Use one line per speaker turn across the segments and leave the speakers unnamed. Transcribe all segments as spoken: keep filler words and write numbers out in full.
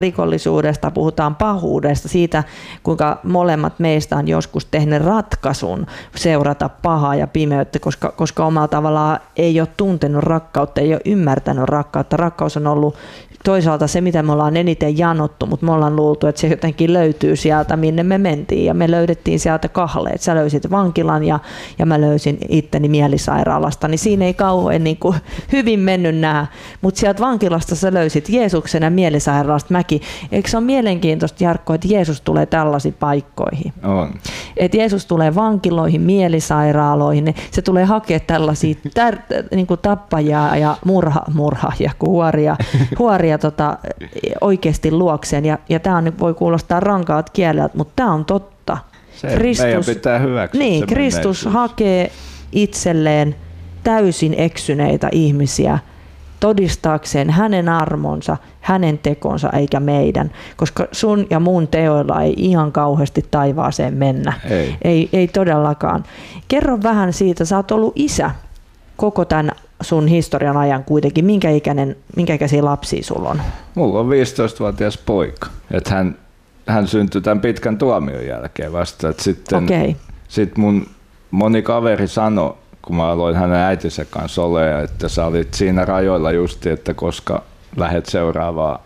rikollisuudesta, puhutaan pahuudesta, siitä kuinka molemmat meistä on joskus tehnyt ratkaisun seurata pahaa ja pimeyttä, koska, koska omalla tavallaan ei ole tuntenut rakkautta, ei ole ymmärtänyt rakkautta. Rakkaus on ollut toisaalta se, mitä me ollaan eniten janottu, mutta me ollaan luultu, että se jotenkin löytyy sieltä, minne me mentiin, ja me löydettiin sieltä kahleet. Sä löysit vankilan ja, ja mä löysin itteni mielisairaalasta, niin siinä ei kauhean niin kuin hyvin mennyt nämä, mutta sieltä vankilasta sä löysit Jeesuksen ja mielisairaalasta mäkin. Eikö se ole mielenkiintoista, Jarkko, että Jeesus tulee tällaisiin paikkoihin?
On.
Että Jeesus tulee vankiloihin, mielisairaaloihin, se tulee hakea tällaisia tär, niin kuin tappajia ja murha, murhaajia, huoria, huoria tota, oikeasti luokseen. Ja, ja tämä voi kuulostaa rankaat kieleltä, mutta tämä on totta.
Se Kristus, meidän pitää hyväksyä.
Niin, Kristus hakee itselleen täysin eksyneitä ihmisiä todistaakseen hänen armonsa, hänen tekonsa eikä meidän, koska sun ja mun teoilla ei ihan kauheasti taivaaseen mennä.
Ei,
ei, ei todellakaan. Kerro vähän siitä, sä oot ollut isä koko tämän sun historian ajan kuitenkin. Minkä ikäinen, minkä ikäisiä lapsia sulla on?
Mulla on viisitoistavuotias poika. Et hän, hän syntyi tämän pitkän tuomion jälkeen vasta. Et sitten
okay.
sit mun moni kaveri sanoi, kun mä aloin hänen äitinsä kanssa olemaan, että sä olit siinä rajoilla justi, että koska lähdet seuraavaa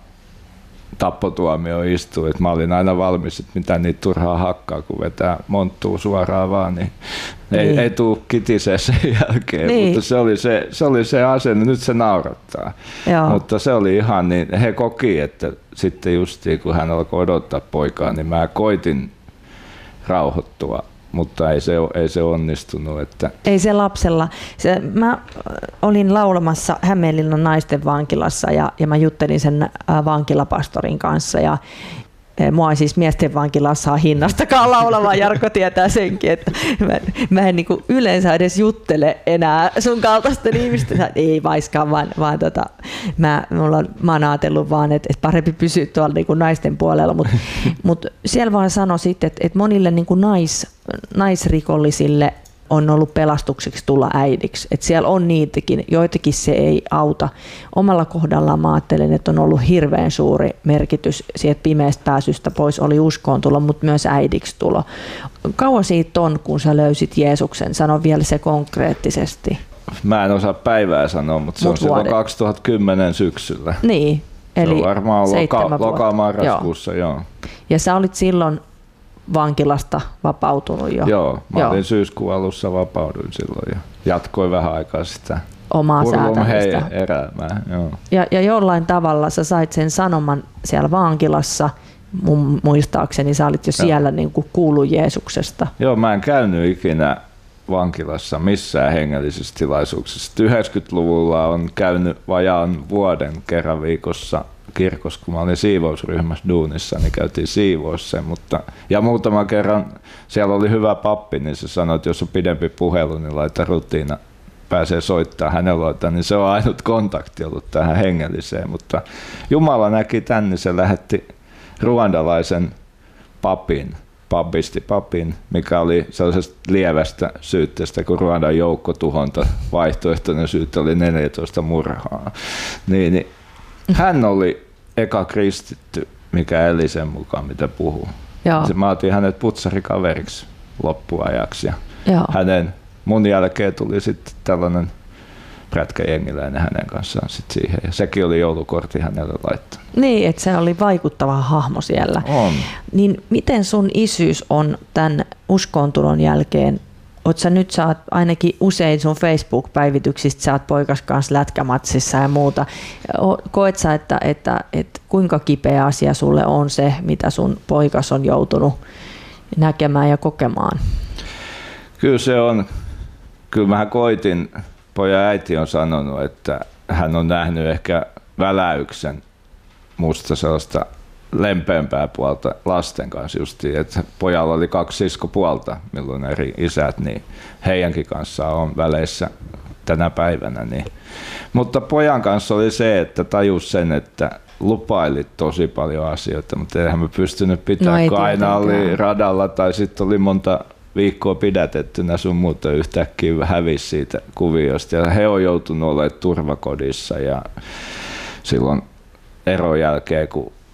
tappotuomioon istua. Et mä olin aina valmis, että mitä niitä turhaa hakkaa, kun vetää monttuu suoraan vaan, niin, niin. ei, ei tule kitisee sen jälkeen. Niin. Mutta se oli se, se oli se asenne, nyt se naurattaa.
Joo.
Mutta se oli ihan niin, he koki, että sitten justiin kun hän alkoi odottaa poikaa, niin mä koitin rauhoittua. Mutta ei se, ei se onnistunut. Että
ei se lapsella. Se, mä olin laulamassa Hämeenlinnan naisten vankilassa ja, ja mä juttelin sen vankilapastorin kanssa. Ja, mua ei siis miesten vankilassa hinnastakaan laulamaan, Jarkko tietää senkin, että mä, mä en niin kuin yleensä edes juttele enää sun kaltaisten ihmisten. Ei vaiskaan, vaan, vaan tota, mä, mulla on, mä oon ajatellut vaan, että, että parempi pysyä tuolla niin kuin naisten puolella, mutta mut siellä vaan sanoi sitten, että, että monille niin kuin nais, naisrikollisille on ollut pelastukseksi tulla äidiksi. Et siellä on niitäkin, joitakin se ei auta. Omalla kohdallaan mä ajattelen, että on ollut hirveän suuri merkitys siitä pimeästä pääsystä pois, oli uskoon tulo, mutta myös äidiksi tulo. Kauan siitä on, kun sä löysit Jeesuksen? Sano vielä se konkreettisesti.
Mä en osaa päivää sanoa, mutta se Mut on silloin kaksituhattakymmenen syksyllä.
Niin, eli
se on varmaan loka, loka-marraskuussa. Joo.
Joo. Ja sä olit silloin vankilasta vapautunut jo.
Joo, mä Joo. olin syyskuun alussa vapauduin silloin ja jatkoin vähän aikaa sitä
omaa säätämistä.
Eräämää, joo.
Ja, ja jollain tavalla sä sait sen sanoman siellä vankilassa, mun muistaakseni sä olit jo siellä niin kuin kuullut Jeesuksesta.
Joo, mä en käynyt ikinä vankilassa missään hengellisessä tilaisuuksessa. yhdeksänkymmentäluvulla on käynyt vajaan vuoden kerran viikossa kirkossa, kun mä olin siivousryhmässä duunissa, niin käytiin siivoussa, mutta ja muutaman kerran siellä oli hyvä pappi, niin se sanoi, että jos on pidempi puhelu, niin laita rutiina, pääsee soittaa hänellä, niin se on ainut kontakti ollut tähän hengelliseen, mutta Jumala näki tän, niin se lähetti ruandalaisen papin, papisti papin, mikä oli sellaisesta lievästä syytteestä, kun Ruandan joukkotuhonta vaihtoehtoinen syytte oli neljätoista murhaa. Niin, niin hän oli eka kristitty, mikä eli sen mukaan, mitä puhuu. Se, mä otin hänet putsarikaveriksi loppuajaksi. Ja hänen, mun jälkeen tuli sitten tällainen prätkäjengiläinen hänen kanssaan sit siihen. Ja sekin oli joulukortti hänelle laittanut.
Niin, että se oli vaikuttava hahmo siellä.
On.
Niin miten sun isyys on tämän uskontulon jälkeen? Oot sä nyt sä oot ainakin usein sun Facebook-päivityksistä, sä oot poikas kanssa lätkämatsissa ja muuta. Koet sä, että, että, että kuinka kipeä asia sulle on se, mitä sun poikas on joutunut näkemään ja kokemaan?
Kyllä se on. Kyllä mä koitin, pojan äiti on sanonut, että hän on nähnyt ehkä väläyksen musta sellaista lempeämpää puolta lasten kanssa justiin, että pojalla oli kaksi siskopuolta, milloin eri isät, niin heidänkin kanssaan on väleissä tänä päivänä. Niin. Mutta pojan kanssa oli se, että tajus sen, että lupailit tosi paljon asioita, mutta eihän me pystynyt pitämään, no kun aina oli radalla tai sitten oli monta viikkoa pidätettynä sun muuta yhtäkkiä hävisi siitä kuviosta. Ja he on joutunut olemaan turvakodissa ja silloin eron jälkeen, kun